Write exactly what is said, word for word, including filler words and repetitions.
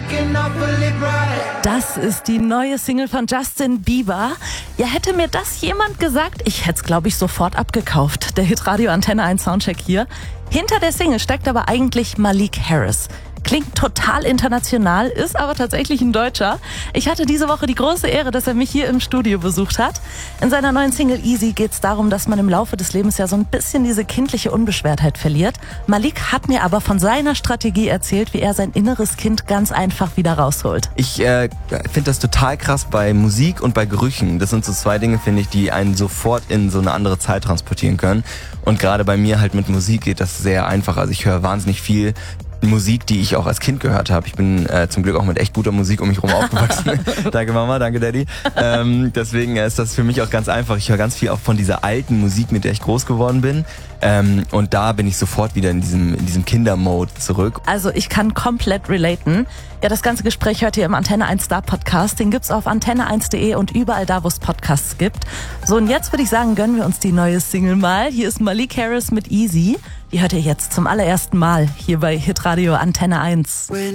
Das ist die neue Single von Justin Bieber. Ja, hätte mir das jemand gesagt, ich hätte es, glaube ich, sofort abgekauft. Der Hitradio Antenne eins Soundcheck hier. Hinter der Single steckt aber eigentlich Malik Harris. Klingt total international, ist aber tatsächlich ein Deutscher. Ich hatte diese Woche die große Ehre, dass er mich hier im Studio besucht hat. In seiner neuen Single Easy geht es darum, dass man im Laufe des Lebens ja so ein bisschen diese kindliche Unbeschwertheit verliert. Malik hat mir aber von seiner Strategie erzählt, wie er sein inneres Kind ganz einfach wieder rausholt. Ich äh, finde das total krass bei Musik und bei Gerüchen. Das sind so zwei Dinge, finde ich, die einen sofort in so eine andere Zeit transportieren können. Und gerade bei mir halt mit Musik geht das sehr einfach. Also ich höre wahnsinnig viel Musik, die ich auch als Kind gehört habe. Ich bin äh, zum Glück auch mit echt guter Musik um mich herum aufgewachsen. Danke Mama, danke Daddy. Ähm, deswegen ist das für mich auch ganz einfach. Ich höre ganz viel auch von dieser alten Musik, mit der ich groß geworden bin. Ähm, und da bin ich sofort wieder in diesem, in diesem Kindermode zurück. Also ich kann komplett relaten. Ja, das ganze Gespräch hört ihr im Antenne eins Star Podcast. Den gibt's auf antenne eins punkt de und überall da, wo es Podcasts gibt. So, und jetzt würde ich sagen, gönnen wir uns die neue Single mal. Hier ist Malik Harris mit Easy. Die hört ihr jetzt zum allerersten Mal hier bei Hitradio Antenne eins.